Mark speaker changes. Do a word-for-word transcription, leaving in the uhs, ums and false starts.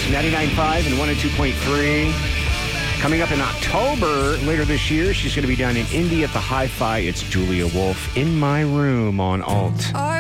Speaker 1: ninety-nine point five and one oh two point three. Coming up in October, later this year, she's going to be down in Indy at the Hi-Fi. It's Julia Wolf in my room on Alt.